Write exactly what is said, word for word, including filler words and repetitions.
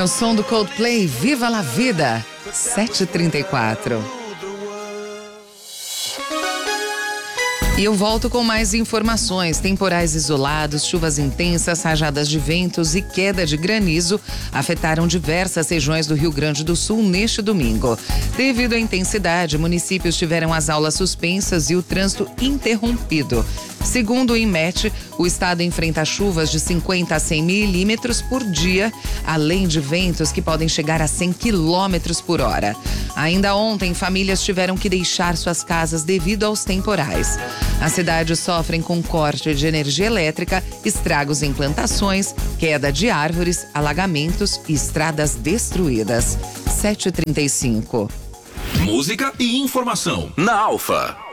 o som do Coldplay, Viva la Vida, sete e trinta e quatro. E eu volto com mais informações. Temporais isolados, chuvas intensas, rajadas de ventos e queda de granizo afetaram diversas regiões do Rio Grande do Sul neste domingo. Devido à intensidade, municípios tiveram as aulas suspensas e o trânsito interrompido. Segundo o INMET, o estado enfrenta chuvas de cinquenta a cem milímetros por dia, além de ventos que podem chegar a cem quilômetros por hora. Ainda ontem, famílias tiveram que deixar suas casas devido aos temporais. As cidades sofrem com corte de energia elétrica, estragos em plantações, queda de árvores, alagamentos e estradas destruídas. sete e trinta e cinco. Música e informação na Alfa.